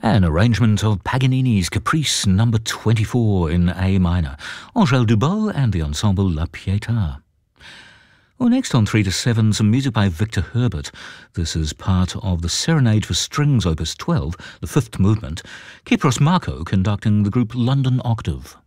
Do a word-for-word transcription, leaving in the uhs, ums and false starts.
An arrangement of Paganini's Caprice number twenty-four in A minor, Angèle Dubau and the ensemble La Pietà. Well, next on three to seven, some music by Victor Herbert. This is part of the Serenade for Strings, opus twelve, the fifth movement. Kypros Marco conducting the group London Octave.